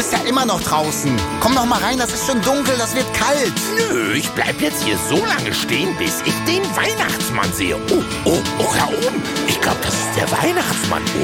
bist ja immer noch draußen. Komm noch mal rein, das ist schon dunkel, das wird kalt. Nö, ich bleib jetzt hier so lange stehen, bis ich den Weihnachtsmann sehe. Oh, da oben. Ich glaube, das ist der Weihnachtsmann,